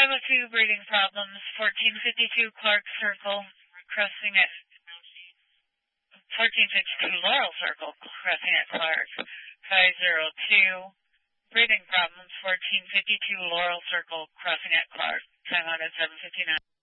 502 breeding problems, 1452 Clark Circle, crossing at 1452 Laurel Circle, crossing at Clark. 502 breeding problems, 1452 Laurel Circle, crossing at Clark. Time out at 7:59.